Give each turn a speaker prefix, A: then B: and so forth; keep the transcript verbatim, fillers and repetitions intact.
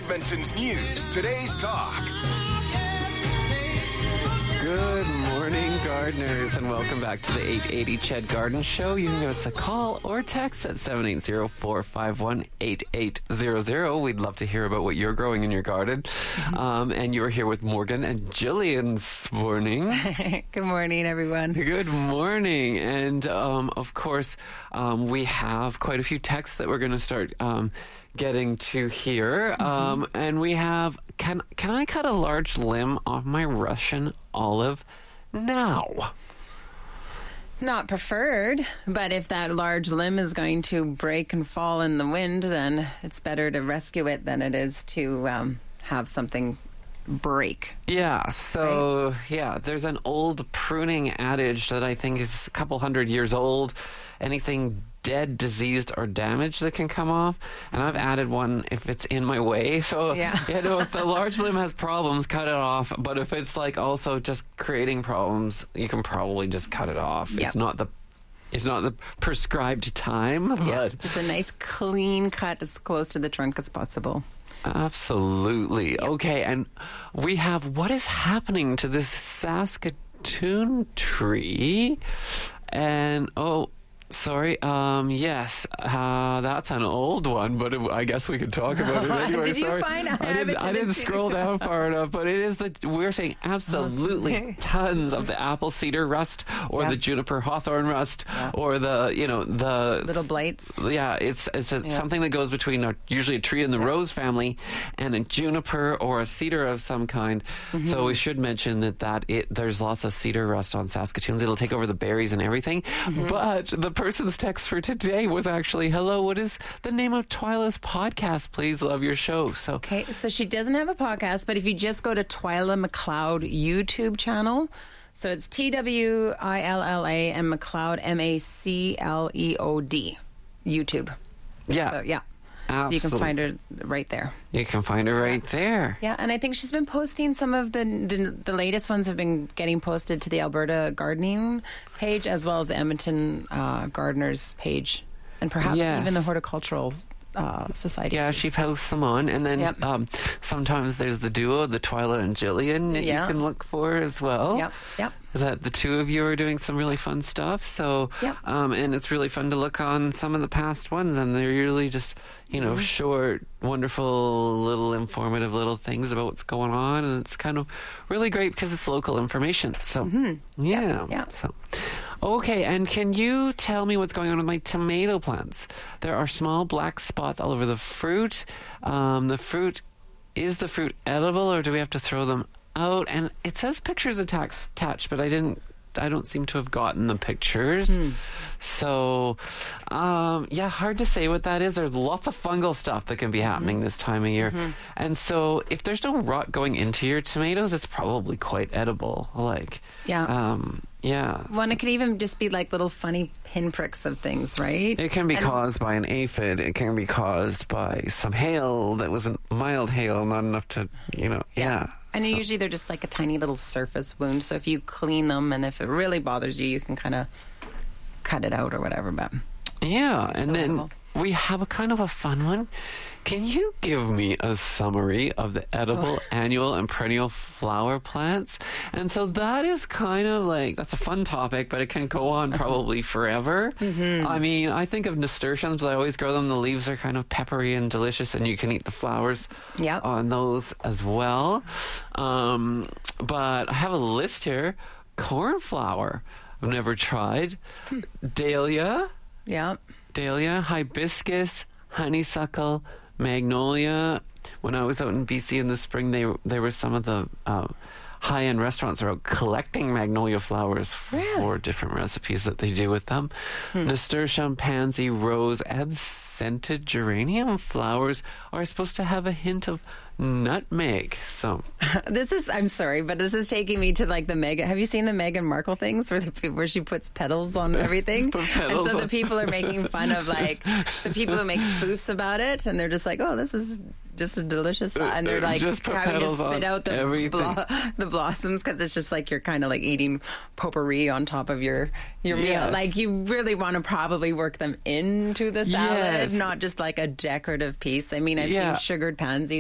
A: Edmonton's news, today's talk.
B: Good morning, gardeners, and welcome back to the eight eighty Ched Garden Show. You can give us a call or text at seven eight zero, four five one, eight eight zero zero. We'd love to hear about what you're growing in your garden. Mm-hmm. Um, and you're here with Morgan and Jillian this morning.
C: Good morning, everyone.
B: Good morning. And, um, of course, um, we have quite a few texts that we're going to start um, getting to here. Mm-hmm. Um, and we have, can, can I cut a large limb off my Russian olive now?
C: Not preferred, but if that large limb is going to break and fall in the wind, then it's better to rescue it than it is to um, have something break.
B: Yeah, so,
C: right?
B: yeah, there's an old pruning adage that I think is a couple hundred years old. Anything dead, diseased, or damaged that can come off. And I've added one if it's in my way. So,
C: yeah.
B: you know, if the large limb has problems, cut it off. But if it's like also just creating problems, you can probably just cut it off.
C: Yep.
B: It's not the It's not the prescribed time,
C: yeah.
B: but
C: just a nice clean cut as close to the trunk as possible.
B: Absolutely.
C: Yep.
B: Okay, and we have what is happening to this Saskatoon tree. And, oh, sorry, um, yes, uh, that's an old one, but it, I guess we could talk about it anyway.
C: Did you
B: sorry.
C: find out?
B: I didn't, I didn't scroll down far enough, but it is the, we're saying absolutely
C: okay.
B: tons of the apple cedar rust or
C: yeah.
B: the juniper hawthorn rust
C: yeah.
B: or the, you know, the...
C: little blights.
B: Yeah, it's it's a,
C: yeah.
B: something that goes between a, usually a tree in the
C: yeah.
B: rose family and a juniper or a cedar of some kind. Mm-hmm. So we should mention that, that it there's lots of cedar rust on Saskatoons. It'll take over the berries and everything. Mm-hmm. But the person's text for today was actually, hello, what is the name of Twyla's podcast? Please, love your show. So
C: Okay, so she doesn't have a podcast, but if you just go to Twyla McLeod YouTube channel, so it's T W I L L A and McLeod, M A C L E O D, YouTube.
B: yeah.
C: So, yeah.
B: Absolutely.
C: So you can find her right there.
B: You can find her right there.
C: Yeah, and I think she's been posting some of the, the the latest ones have been getting posted to the Alberta Gardening page as well as the Edmonton uh, Gardeners page, and perhaps
B: Yes.
C: even the Horticultural uh, Society.
B: Yeah, she posts them on, and then
C: Yep.
B: um, sometimes there's the duo, the Twyla and Jillian, that
C: Yeah.
B: you can look for as well.
C: Yep, yep.
B: That the two of you are doing some really fun stuff. So,
C: Yep.
B: um, and it's really fun to look on some of the past ones, and they're usually just, you know,
C: Mm-hmm.
B: short, wonderful, little informative little things about what's going on, and it's kind of really great because it's local information. So,
C: Mm-hmm.
B: yeah.
C: Yep, yep.
B: So, okay, and can you tell me what's going on with my tomato plants? There are small black spots all over the fruit. Um, the fruit, is the fruit edible, or do we have to throw them out? And it says pictures attached, attached, but I didn't. I don't seem to have gotten the pictures.
C: Hmm.
B: So, um, yeah, hard to say what that is. There's lots of fungal stuff that can be happening
C: Mm-hmm.
B: this time of year. Mm-hmm. And so if there's no rot going into your tomatoes, it's probably quite edible. Like,
C: Yeah.
B: um, yeah.
C: Well, and it could even just be like little funny pinpricks of things, right?
B: It can be
C: And-
B: caused by an aphid. It can be caused by some hail that wasn't mild hail, not enough to, you know, yeah.
C: And
B: So-
C: usually they're just like a tiny little surface wound. So if you clean them and if it really bothers you, you can kind of cut it out or whatever. But
B: Yeah, and
C: still
B: then
C: edible.
B: we have a kind of a fun one. Can you give me a summary of the edible
C: Oh.
B: annual and perennial flower plants? And so that is kind of like, that's a fun topic, but it can go on probably forever. Mm-hmm. I mean, I think of nasturtiums. I always grow them. The leaves are kind of peppery and delicious, and you can eat the flowers
C: Yep.
B: on those as well. Um, but I have a list here. Cornflower, I've never tried. Dahlia.
C: yeah.
B: Dahlia, hibiscus, honeysuckle, magnolia. When I was out in B C in the spring, they there were some of the uh, high-end restaurants that are out collecting magnolia flowers
C: Really?
B: for different recipes that they do with them.
C: Hmm.
B: Nasturtium, pansy, rose, and scented geranium flowers are supposed to have a hint of nutmeg. So
C: This is, I'm sorry, but this is taking me to like the Meghan. Have you seen the Meghan Markle things where the, where she puts petals on everything?
B: Put
C: and
B: petals
C: so the
B: on-
C: people are making fun of like the people who make spoofs about it, and they're just like, oh, this is just a delicious, and they're like
B: Just put
C: having to
B: petals
C: spit
B: on
C: out the
B: everything.
C: blo- the blossoms because it's just like you're kind of like eating potpourri on top of your your
B: Yes.
C: meal. Like you really want to probably work them into the salad,
B: Yes.
C: not just like a decorative piece. I mean, I've
B: Yeah.
C: seen sugared pansies